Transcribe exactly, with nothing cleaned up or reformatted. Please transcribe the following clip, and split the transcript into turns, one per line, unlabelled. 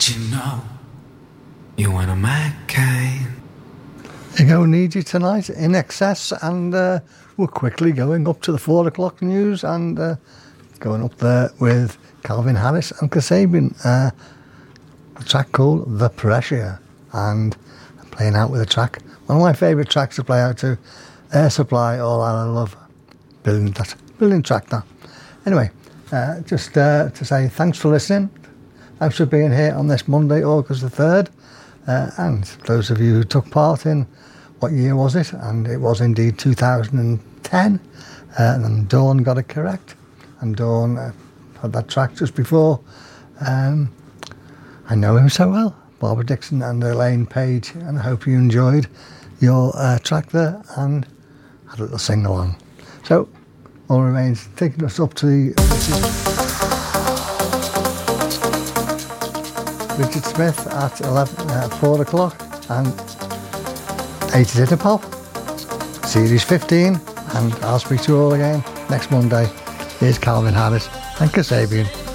Don't you know you want a McCain?
You go, Need You Tonight, In Excess, and uh, we're quickly going up to the four o'clock news and uh, going up there with Calvin Harris and Kasabian. Uh, a track called The Pressure, and playing out with a track, one of my favourite tracks to play out to, Air Supply, All Out of Love. Brilliant, that, brilliant track that. Anyway, uh, just uh, to say thanks for listening. Thanks for being here on this Monday, August the third. Uh, and those of you who took part in, what year was it? And it was indeed two thousand ten. Uh, and Dawn got it correct. And Dawn uh, had that track just before. Um, I know him so well, Barbara Dixon and Elaine Page. And I hope you enjoyed your uh, track there and had a little sing-along. So, all remains taking us up to the Richard Smith at eleven, uh, four o'clock, and eight is it pop, series fifteen, and I'll speak to you all again next Monday. Here's Calvin Harris and Kasabian.